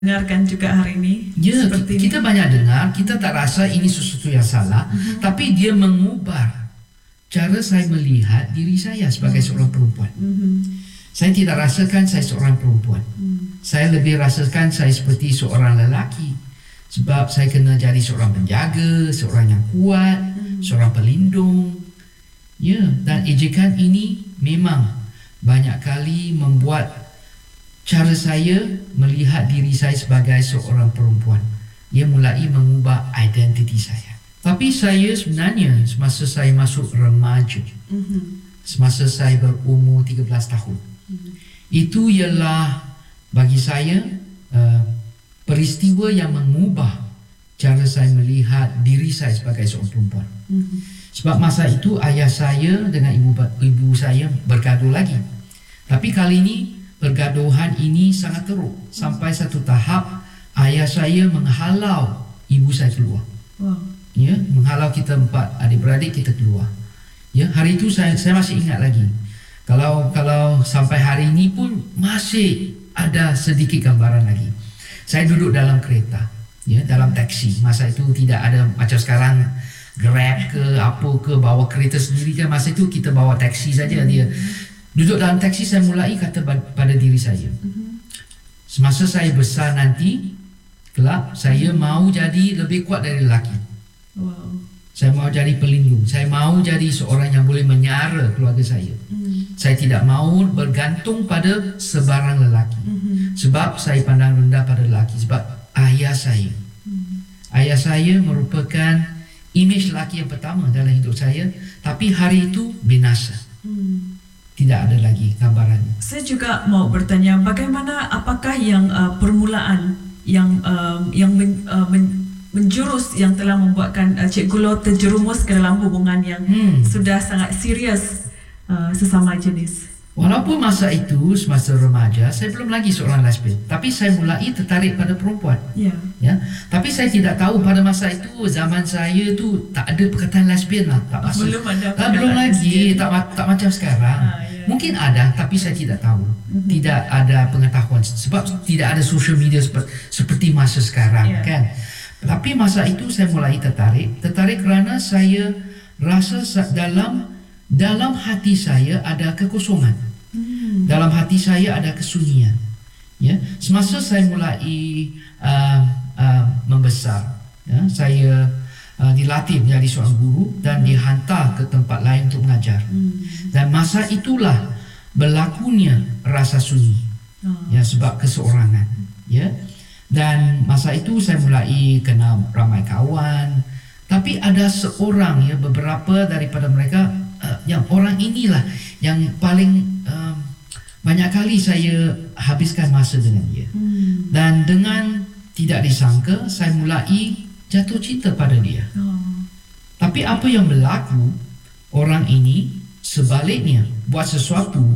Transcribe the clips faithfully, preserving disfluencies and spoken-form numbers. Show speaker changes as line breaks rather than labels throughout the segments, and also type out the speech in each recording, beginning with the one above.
dengarkan juga hari ini.
Ya,
seperti
kita
ini.
banyak dengar, kita tak rasa ini sesuatu yang salah,
Mhm.
tapi dia mengubah cara saya melihat diri saya sebagai seorang perempuan.
Mhm.
Saya tidak rasakan saya seorang perempuan.
Mhm.
Saya lebih rasakan saya seperti seorang lelaki. Sebab saya kena jadi seorang penjaga, seorang yang kuat,
Mhm.
seorang pelindung. Ya, dan ejekan ini memang banyak kali membuat cara saya melihat diri saya sebagai seorang perempuan. Ia mulai mengubah identiti saya. Tapi saya sebenarnya semasa saya masuk remaja,
Mhm.
semasa saya berumur tiga belas tahun,
Mhm.
itu ialah bagi saya uh, peristiwa yang mengubah cara saya melihat diri saya sebagai seorang perempuan.
Mhm.
Sebab masa itu ayah saya dengan ibu ibu saya bergaduh lagi. Tapi kali ini pergaduhan ini sangat teruk sampai satu tahap ayah saya menghalau ibu saya keluar.
Wow.
Ya, menghalau kita empat adik-beradik kita keluar. Ya, hari itu saya saya masih ingat lagi. Kalau kalau sampai hari ini pun masih ada sedikit gambaran lagi. Saya duduk dalam kereta, ya, dalam taksi. Masa itu tidak ada macam sekarang Grab ke apa ke, bawa kereta sendiri kan. Masa itu kita bawa taksi saja. Dia duduk dalam taksi, saya mulai kata pada diri saya, semasa saya besar nanti kelak saya mau jadi lebih kuat dari lelaki.
Wow.
Saya mau jadi pelindung. Saya mau jadi seorang yang boleh menyara keluarga saya.
Mhm.
Saya tidak mau bergantung pada sebarang lelaki.
Mhm.
Sebab saya pandang rendah pada lelaki. Sebab ayah saya,
Mhm.
ayah saya merupakan imej lelaki yang pertama dalam hidup saya. Tapi hari itu binasa.
Mhm.
Tidak ada lagi gambarannya.
Saya juga mau bertanya, bagaimana, apakah yang uh, permulaan yang um, yang men, uh, men, menjurus yang telah membuatkan uh, Cikgu Low terjerumus ke dalam hubungan yang
Hmm.
sudah sangat serius uh, sesama jenis?
Walaupun masa itu, semasa remaja, saya belum lagi seorang lesbian. Tapi saya mulai tertarik pada perempuan.
Ya.
Ya, tapi saya tidak tahu pada masa itu, zaman saya tu tak ada perkataan lesbian lah, tak masuk.
Belum ada
Tak, belum
perkataan
lagi,
lesbian.
tak ma- tak macam sekarang.
Ah, ya.
Mungkin ada, tapi saya tidak tahu.
Mhm.
Tidak ada pengetahuan sebab tidak ada social media seperti, seperti masa sekarang,
Ya.
kan. Tapi masa itu saya mulai tertarik, tertarik kerana saya rasa sa- dalam dalam hati saya ada kekosongan.
Hmm.
Dalam hati saya ada kesunyian. Ya, semasa saya mulai uh, uh, membesar, ya, saya uh, dilatih menjadi seorang guru dan dihantar ke tempat lain untuk mengajar.
Hmm.
Dan masa itulah berlakunya rasa sunyi,
Oh.
ya, sebab keseorangan. Ya, dan masa itu saya mulai kenal ramai kawan. Tapi ada seorang, ya, beberapa daripada mereka, uh, yang orang inilah yang paling um, banyak kali saya habiskan masa dengan dia.
Hmm.
Dan dengan tidak disangka, saya mulai jatuh cinta pada dia.
Oh.
Tapi apa yang berlaku, orang ini sebaliknya buat sesuatu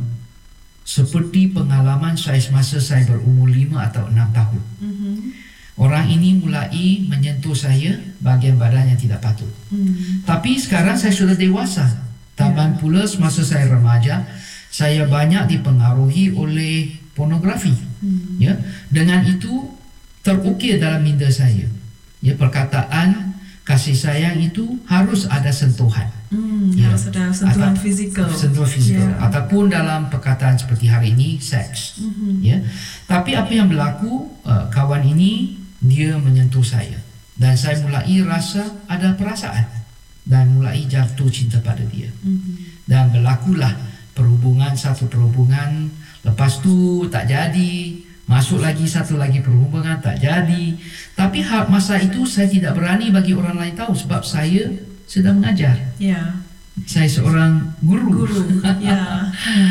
seperti pengalaman saya semasa saya berumur lima atau enam tahun.
Mhm.
Orang ini mulai menyentuh saya bahagian badan yang tidak patut.
Hmm.
Tapi sekarang saya sudah dewasa. Taman pula semasa saya remaja, saya banyak dipengaruhi oleh pornografi.
Hmm.
Ya, dengan itu terukir dalam minda saya. Ya, perkataan kasih sayang itu harus ada sentuhan.
Hmm.
Ya.
Harus ada sentuhan
Atau-
fizikal.
Sentuhan fizikal.
Ya.
Ataupun dalam perkataan seperti hari ini, seks.
Mhm.
Ya. Tapi apa yang berlaku, uh, kawan ini dia menyentuh saya dan saya mulai rasa ada perasaan dan mulai jatuh cinta pada dia.
Mhm.
Dan berlakulah perhubungan, satu perhubungan, lepas tu tak jadi, masuk lagi satu lagi perhubungan, tak jadi. Tapi ha- masa itu saya tidak berani bagi orang lain tahu sebab saya sedang mengajar.
Ya.
Saya seorang guru.
Guru. Ya.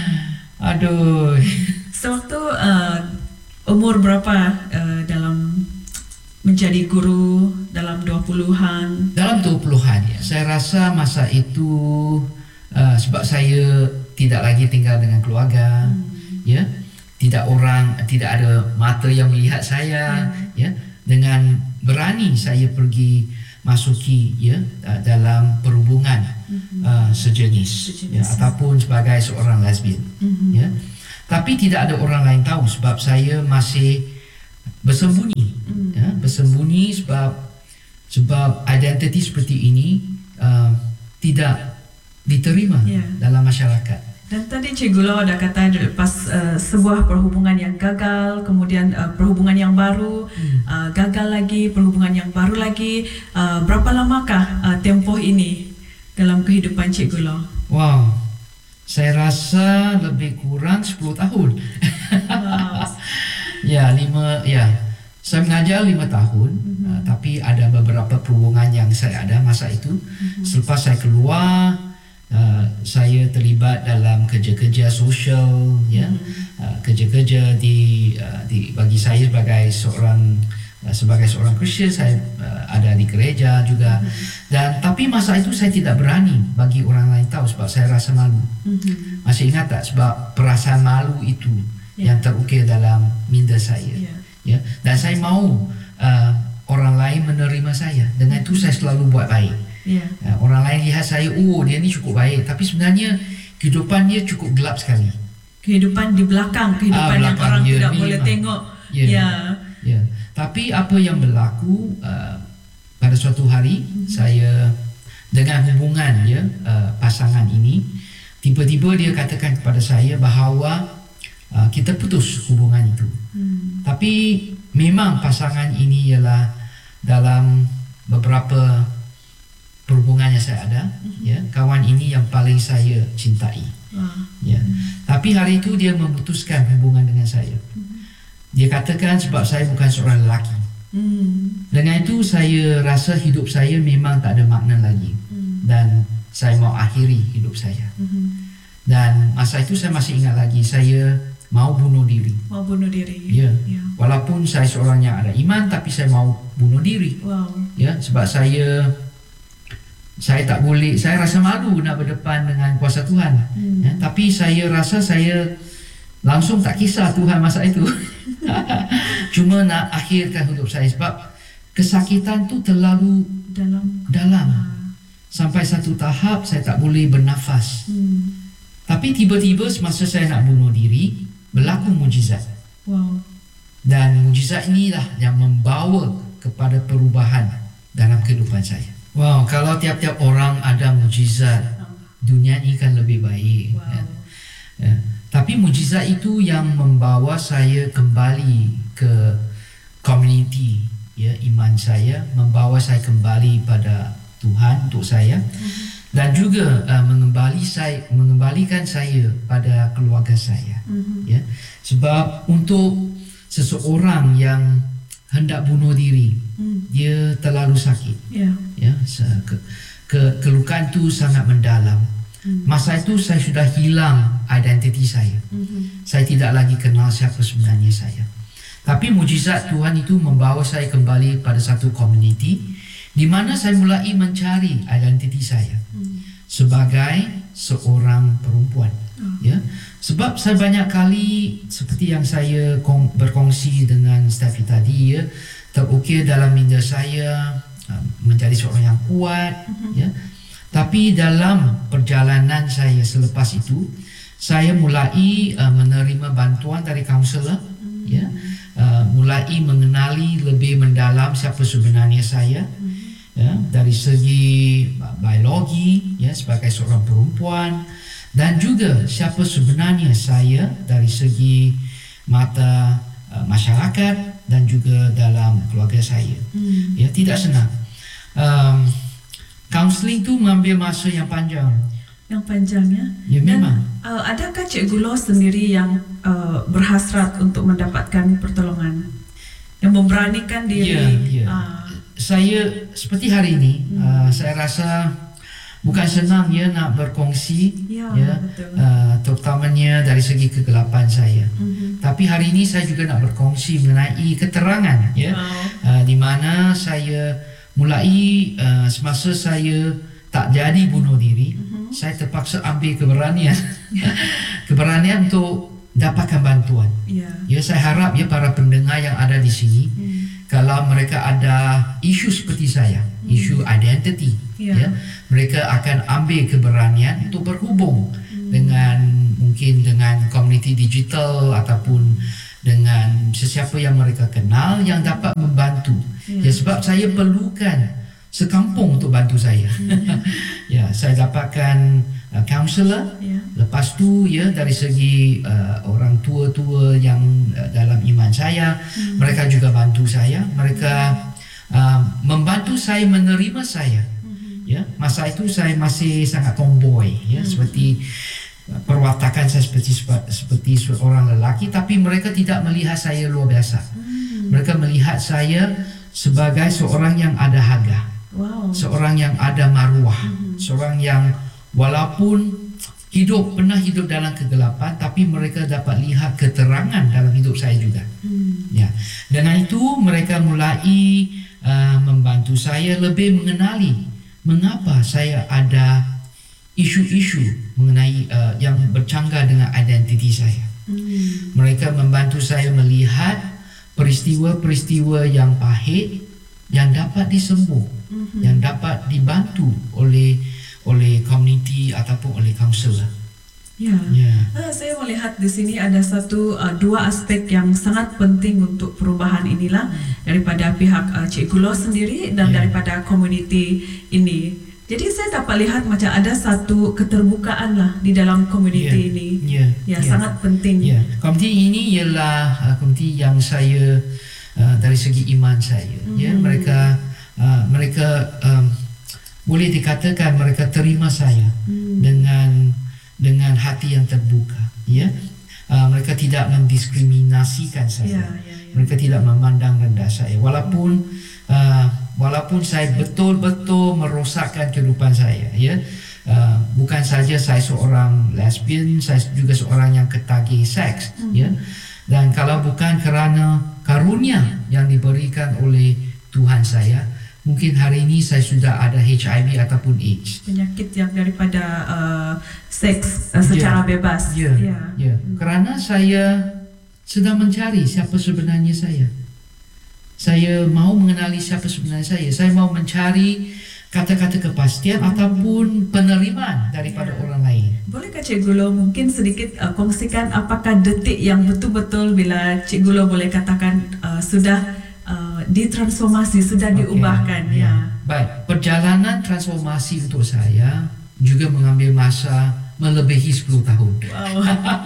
Aduh.
Sewaktu uh, umur berapa uh, dalam menjadi guru, dalam dua puluhan?
Dalam dua puluhan, ya. Saya rasa masa itu uh, sebab saya tidak lagi tinggal dengan keluarga,
Hmm.
ya. Tidak orang, tidak ada mata yang melihat saya, ya. Dengan berani saya pergi masuki, ya, uh, dalam perhubungan uh, sejenis,
Sejenis.
ya, ataupun sebagai seorang lesbian,
Mhm.
ya. Tapi tidak ada orang lain tahu sebab saya masih bersembunyi,
Mm.
ya, bersembunyi sebab sebab identiti seperti ini uh, tidak diterima
Yeah.
dalam masyarakat.
Dan tadi Cikgu Lau dah kata lepas uh, sebuah perhubungan yang gagal, kemudian uh, perhubungan yang baru,
Hmm.
uh, gagal lagi, perhubungan yang baru lagi. Uh, berapa lamakah uh, tempoh ini dalam kehidupan Cikgu Lau?
Wow, saya rasa lebih kurang sepuluh tahun.
Wow.
Ya, lima, ya. Saya mengajar lima tahun, mm-hmm. uh, tapi ada beberapa perhubungan yang saya ada masa itu. Mm-hmm. Selepas saya keluar, uh, saya terlibat dalam kerja-kerja sosial, ya, mm-hmm. uh, kerja-kerja di, uh, di bagi saya sebagai seorang uh, sebagai seorang Kristian, saya uh, ada di gereja juga. Mm-hmm. Dan tapi masa itu saya tidak berani bagi orang lain tahu sebab saya rasa malu. Mm-hmm. Masih ingat tak sebab perasaan malu itu yeah. yang terukir dalam minda saya. Yeah. Ya, dan saya mau uh, orang lain menerima saya. Dengan itu saya selalu buat baik. Yeah. Uh, orang lain lihat saya, oh dia ni cukup baik, tapi sebenarnya kehidupan dia cukup gelap sekali.
Kehidupan di belakang, kehidupan ah, belakang, yang orang ya, tidak boleh memang. tengok. Ya.
Ya. Ya. Tapi apa yang berlaku uh, pada suatu hari mm-hmm. saya dengan hubungan ya uh, pasangan ini, tiba-tiba dia katakan kepada saya bahawa uh, kita putus hubungan itu. Hmm. Tapi memang pasangan ini ialah dalam beberapa perhubungan yang saya ada, hmm. ya, kawan ini yang paling saya cintai. Hmm. Ya. Hmm. Tapi hari itu dia memutuskan hubungan dengan saya. Hmm. Dia katakan sebab saya bukan seorang lelaki. Hmm. Dengan itu saya rasa hidup saya memang tak ada makna lagi. Hmm. Dan saya mau akhiri hidup saya. Hmm. Dan masa itu saya masih ingat lagi, saya mau bunuh diri.
Mau bunuh diri.
Ya. Ya. Walaupun saya seorang yang ada iman, tapi saya mau bunuh diri.
Wow.
Ya, sebab saya saya tak boleh, saya rasa malu nak berdepan dengan kuasa Tuhan. Hmm. Ya, tapi saya rasa saya langsung tak kisah Tuhan masa itu. Cuma nak akhirkan hidup saya sebab kesakitan tu terlalu
dalam.
Dalam. Ah. Sampai satu tahap saya tak boleh bernafas. Hmm. Tapi tiba-tiba semasa saya nak bunuh diri, berlaku mujizat.
Wow.
Dan mujizat inilah yang membawa kepada perubahan dalam kehidupan saya. Wow, kalau tiap-tiap orang ada mujizat, dunia ini kan lebih baik. Wow. Ya. Ya. Tapi mujizat itu yang membawa saya kembali ke community, ya, iman saya, membawa saya kembali pada Tuhan untuk saya. Uh-huh. Dan juga uh, mengembali saya, mengembalikan saya pada keluarga saya. Mm-hmm. Ya, sebab untuk seseorang yang hendak bunuh diri, mm. dia terlalu sakit. Yeah. Ya, ke, ke, kelukaan itu sangat mendalam. Mm. Masa itu saya sudah hilang identiti saya. Mm-hmm. Saya tidak lagi kenal siapa sebenarnya saya. Tapi mujizat Tuhan itu membawa saya kembali pada satu community di mana saya mulai mencari identiti saya hmm. sebagai seorang perempuan. Oh. Ya, sebab saya banyak kali seperti yang saya kong, berkongsi dengan Steffi tadi, ya, terukir dalam minda saya uh, menjadi seorang yang kuat. Hmm. Ya, tapi dalam perjalanan saya selepas itu, saya mulai uh, menerima bantuan dari kaunselor. Hmm. Ya, uh, mulai mengenali lebih mendalam siapa sebenarnya saya. Hmm. Ya, dari segi biologi, ya, sebagai seorang perempuan, dan juga siapa sebenarnya saya dari segi mata uh, masyarakat dan juga dalam keluarga saya. Hmm. Ya, tidak senang. Um, Counseling tu mengambil masa yang panjang.
Yang panjang, ya.
Ya, memang.
Dan, uh, adakah Cikgu Lau sendiri yang uh, berhasrat untuk mendapatkan pertolongan, yang memberanikan diri?
Ya, ya. Uh, Saya seperti hari ini, hmm. uh, saya rasa bukan senang, ya, nak berkongsi, ya, ya, uh, terutamanya dari segi kegelapan saya. Hmm. Tapi hari ini saya juga nak berkongsi mengenai keterangan, ya, oh. uh, di mana saya mulai uh, semasa saya tak jadi bunuh diri, hmm. saya terpaksa ambil keberanian, keberanian untuk dapatkan bantuan. Yeah. Ya, saya harap, ya, para pendengar yang ada di sini. Hmm. Kalau mereka ada isu seperti saya, hmm. isu identity, yeah. ya, mereka akan ambil keberanian untuk berhubung hmm. dengan mungkin dengan komuniti digital ataupun dengan sesiapa yang mereka kenal yang dapat membantu. Ya, sebab saya perlukan sekampung untuk bantu saya. Ya, saya dapatkan uh, counselor.
Ya.
Lepas tu ya, dari segi uh, orang tua-tua yang uh, dalam iman saya, hmm. mereka juga bantu saya. Mereka uh, membantu saya menerima saya. Hmm. Ya, masa itu saya masih sangat tomboy ya, hmm. seperti uh, perwatakan saya seperti seperti seorang lelaki, tapi mereka tidak melihat saya luar biasa. Hmm. Mereka melihat saya sebagai seorang yang ada harga. Wow. Seorang yang ada maruah, mm-hmm. seorang yang walaupun hidup pernah hidup dalam kegelapan, tapi mereka dapat lihat keterangan dalam hidup saya juga. Mm. Ya, dengan itu mereka mulai uh, membantu saya lebih mengenali mengapa saya ada isu-isu mengenai uh, yang bercanggah dengan identiti saya. Mm. Mereka membantu saya melihat peristiwa-peristiwa yang pahit yang dapat disembuh. Mm-hmm. Yang dapat dibantu oleh oleh komuniti ataupun oleh kaunselor.
Ya. Yeah. Uh, saya melihat di sini ada satu uh, dua aspek yang sangat penting untuk perubahan inilah mm. daripada pihak uh, Cikgu Loh sendiri dan yeah. daripada komuniti ini. Jadi saya dapat lihat macam ada satu keterbukaan lah di dalam komuniti yeah. ini. Ya, yeah. yeah, yeah. sangat penting.
Ya. Yeah. Komuniti ini ialah uh, komuniti yang saya uh, dari segi iman saya. Mm-hmm. Ya, mereka Uh, mereka um, boleh dikatakan mereka terima saya hmm. dengan dengan hati yang terbuka. Ya, uh, mereka tidak mendiskriminasikan saya. Yeah, yeah, yeah. Mereka tidak memandang rendah saya. Walaupun uh, walaupun saya betul-betul merosakkan kehidupan saya. Ya, uh, bukan saja saya seorang lesbian, saya juga seorang yang ketagih seks. Hmm. Ya, dan kalau bukan kerana karunia yang diberikan oleh Tuhan saya, mungkin hari ini saya sudah ada H I V ataupun AIDS.
Penyakit yang daripada uh, seks uh, secara yeah. bebas.
Ya, yeah. yeah. yeah. Kerana saya sedang mencari siapa sebenarnya saya. Saya mau mengenali siapa sebenarnya saya. Saya mau mencari kata-kata kepastian hmm. ataupun penerimaan daripada yeah. orang lain.
Bolehkah Cikgu Loh mungkin sedikit uh, kongsikan apakah detik yang betul-betul bila Cikgu Loh boleh katakan uh, sudah Uh, ditransformasi, sudah okay. diubahkan. Ya.
Yeah. Baik, perjalanan transformasi untuk saya juga mengambil masa melebihi sepuluh tahun. Wow.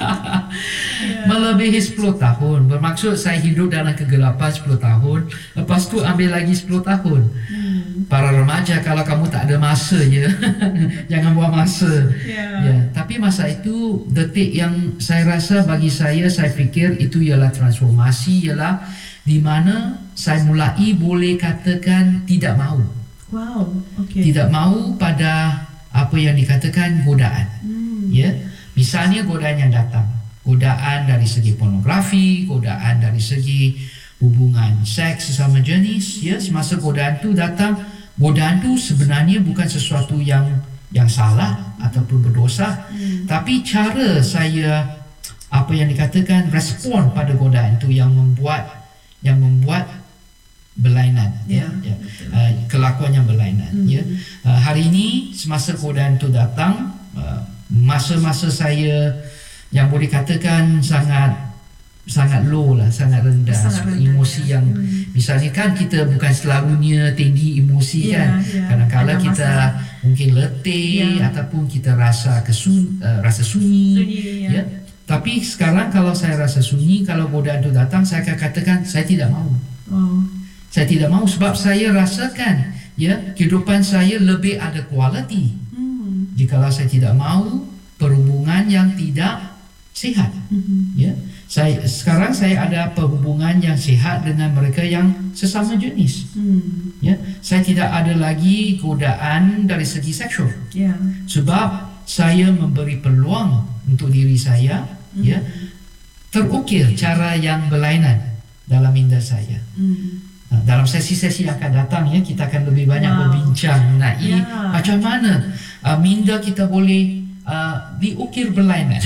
yeah. Melebihi sepuluh tahun. Bermaksud saya hidup dalam kegelapan sepuluh tahun, lepas tu ambil lagi sepuluh tahun. Hmm. Para remaja, kalau kamu tak ada masa je, jangan buang masa. Yeah. Yeah. Tapi masa itu detik yang saya rasa bagi saya, saya fikir itu ialah transformasi, ialah di mana saya mulai boleh katakan tidak mahu.
Wow, okay.
Tidak mahu pada apa yang dikatakan godaan. Hmm. Ya, misalnya godaan yang datang, godaan dari segi pornografi, godaan dari segi hubungan seks sesama jenis. Ya, semasa godaan tu datang, godaan tu sebenarnya bukan sesuatu yang yang salah ataupun berdosa, hmm. tapi cara saya apa yang dikatakan respon pada godaan tu yang membuat yang membuat berlainan, ya, ya, ya. Uh, kelakuan yang berlainan. Mm-hmm. Ya, uh, hari ini semasa godaan itu datang, uh, masa-masa saya yang boleh katakan sangat sangat low lah, sangat rendah, sangat rendah emosi ya. yang mm. misalnya kan kita bukan selalunya tinggi emosi yeah, kan, yeah. kadang-kadang kita masalah. mungkin letih yeah. ataupun kita rasa kesun, uh, rasa sunyi, sunyi ya. ya. Tapi sekarang kalau saya rasa sunyi, kalau godaan itu datang, saya akan katakan saya tidak mahu. Oh. Saya tidak mahu sebab saya rasakan ya kehidupan saya lebih ada kualiti. Hmm. Jikalau saya tidak mahu perhubungan yang tidak sihat. Hmm. Ya, saya sekarang saya ada perhubungan yang sihat dengan mereka yang sesama jenis. Hmm. Ya, saya tidak ada lagi godaan dari segi seksual. Yeah. Sebab saya memberi peluang untuk diri saya. Mm. Ya, terukir cara yang berlainan dalam minda saya. Mm. Nah, dalam sesi-sesi yang akan datang ya, kita akan lebih banyak wow. berbincang mengenai yeah. macam mana uh, minda kita boleh uh, diukir berlainan,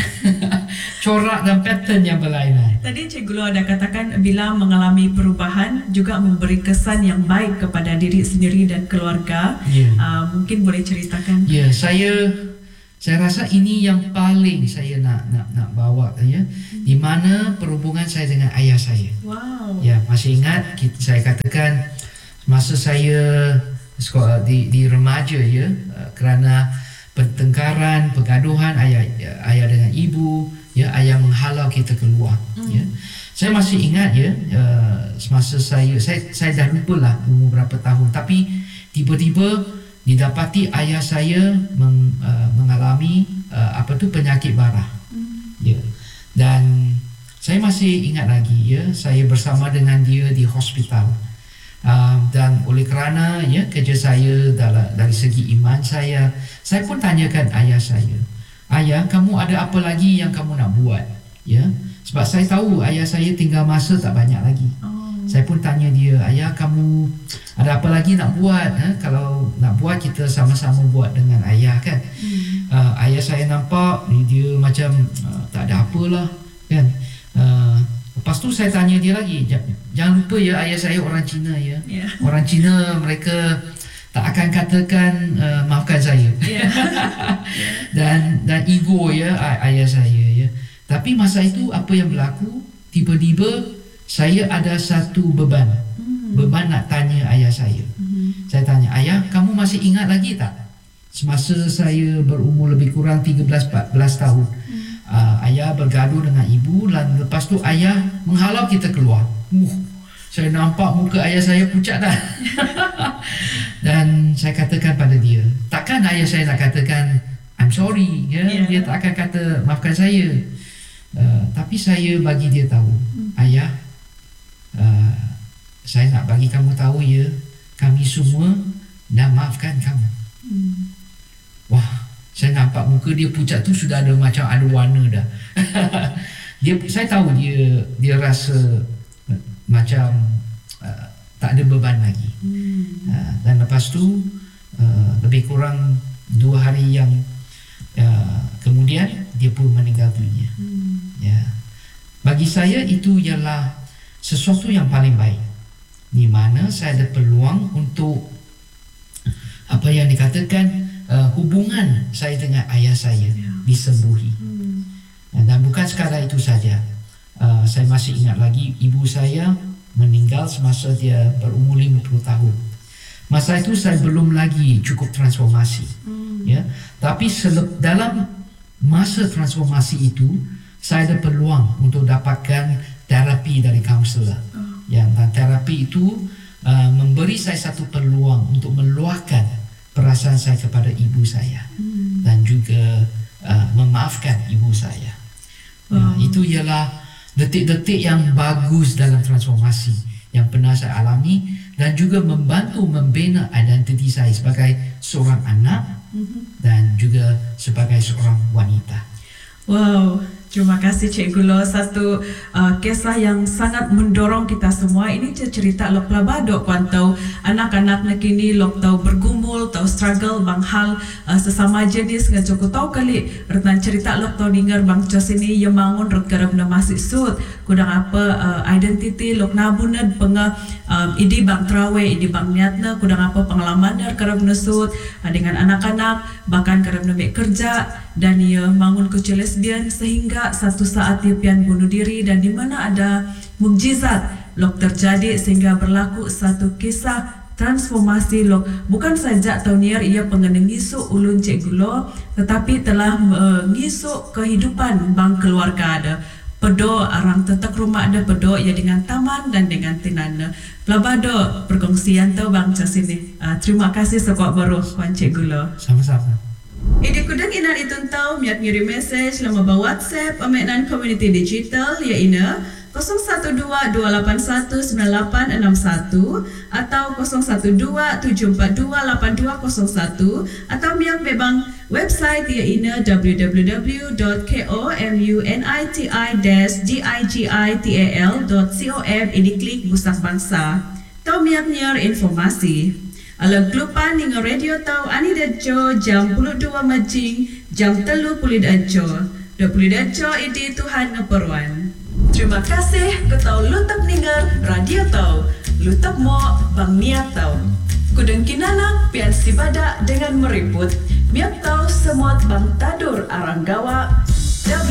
corak dan pattern yang berlainan.
Tadi Cikgu Loh ada katakan bila mengalami perubahan juga memberi kesan yang baik kepada diri sendiri dan keluarga. Yeah. Uh, mungkin boleh ceritakan?
Ya, yeah, saya Saya rasa ini yang paling saya nak nak nak bawa ya, di mana perhubungan saya dengan ayah saya.
Wow.
Ya, masih ingat kita, saya katakan masa saya sekolah di di remaja ya, kerana pertengkaran, pergaduhan ayah ayah dengan ibu, ya, ayah menghalau kita keluar. Mm. Ya, saya masih ingat ya, uh, semasa saya saya saya dah lupa lah umur berapa tahun, tapi tiba-tiba didapati ayah saya meng, uh, mengalami uh, apa tu penyakit barah. Mm. Ya, dan saya masih ingat lagi ya, saya bersama dengan dia di hospital. Uh, dan oleh kerana ya kerja saya dari, dari segi iman saya, saya pun tanyakan ayah saya, ayah, kamu ada apa lagi yang kamu nak buat? Ya, sebab saya tahu ayah saya tinggal masa tak banyak lagi. Oh. Saya pun tanya dia, ayah, kamu ada apa lagi nak buat? Ha? Kalau nak buat, kita sama-sama buat dengan ayah kan. Hmm. Uh, ayah saya nampak dia macam uh, tak ada apalah kan. Uh, lepas tu saya tanya dia lagi, jangan lupa ya, ayah saya orang Cina ya. Yeah. Orang Cina mereka tak akan katakan uh, maafkan saya. Yeah. dan dan ego ya ay- ayah saya ya. Tapi masa itu apa yang berlaku? Tiba-tiba saya ada satu beban. Hmm. Beban nak tanya ayah saya. Hmm. Saya tanya, ayah, kamu masih ingat lagi tak? Semasa saya berumur lebih kurang tiga belas empat belas tahun. Hmm. Uh, ayah bergaduh dengan ibu dan lepas tu ayah menghalau kita keluar. Uh, saya nampak muka ayah saya pucat dah. Dan saya katakan pada dia, takkan ayah saya nak katakan I'm sorry ya? Yeah. Dia tak akan kata maafkan saya. Uh, tapi saya bagi dia tahu, hmm. ayah, uh, saya nak bagi kamu tahu ya, kami semua dah maafkan kamu. Hmm. Wah, saya nampak muka dia pucat tu sudah ada macam ada warna dah. Dia, saya tahu dia dia rasa uh, macam uh, tak ada beban lagi. Hmm. Uh, dan lepas tu uh, lebih kurang dua hari yang uh, kemudian dia pun meninggal dunia. Hmm. Ya, bagi saya itu ialah sesuatu yang paling baik, di mana saya ada peluang untuk apa yang dikatakan uh, hubungan saya dengan ayah saya disembuhi. Hmm. Dan bukan sekadar itu saja, uh, saya masih ingat lagi ibu saya meninggal semasa dia berumur lima puluh tahun. Masa itu saya belum lagi cukup transformasi. Hmm. Ya, tapi selep, dalam masa transformasi itu saya ada peluang untuk dapatkan terapi dari kaunselor. Oh. Ya, dan terapi itu uh, memberi saya satu peluang untuk meluahkan perasaan saya kepada ibu saya. Hmm. Dan juga uh, memaafkan ibu saya. Wow. Ya, itu ialah detik-detik yang bagus dalam transformasi yang pernah saya alami dan juga membantu membina identiti saya sebagai seorang anak mm-hmm. dan juga sebagai seorang wanita.
Wow, terima kasih Cikgu Loh. Satu uh, kisah yang sangat mendorong kita semua. Ini cerita lok labado kuantau anak-anak nak kini lok tau bergumul, tau struggle bang hal uh, sesama jenis ngajak tau kali retan cerita lok tau dengar bang Jos ini yang bangun rot garap na masih sud kudang apa uh, identity lok nabunad penga uh, idi bang trawe idi bang niatna kudang apa pengalaman dar garap na sud uh, dengan anak-anak bahkan garap na kerja dan ia bangun kecil lesbian sehingga satu saat dia pian bunuh diri dan di mana ada mukjizat lok terjadi sehingga berlaku satu kisah transformasi lok bukan saja tahuniar ia pengeneng ngisuk ulun Cikgu Loh tetapi telah mengisuk uh, kehidupan bang keluarga ada pedo arang tetek rumah ada pedo ia dengan taman dan dengan tinana pelabado perkongsian tau bang Cas ini uh, terima kasih sekok baru Wan Cikgu Loh.
Sama-sama.
Ini kudang inan itun tahu miat ngirim message lama bawa WhatsApp Aminan Community Digital ya ina kosong satu dua dua lapan satu sembilan lapan enam satu atau kosong satu dua tujuh empat dua lapan dua kosong satu atau miang bebang website ya ina w w w dot komuniti dash digital dot com ini klik busak bangsa atau miang nyer informasi. Alam kelupan dengan radio tau ani dajo jam puluh dua majing jam telu pulih dajo dua puluh dajo ini Tuhan ngeperwan. Terima kasih ketau lutap dengar radio tau lutap mo bang niat tau kudeng kinana pian si badak dengan meriput Miap tahu semua bang tadur arang gawa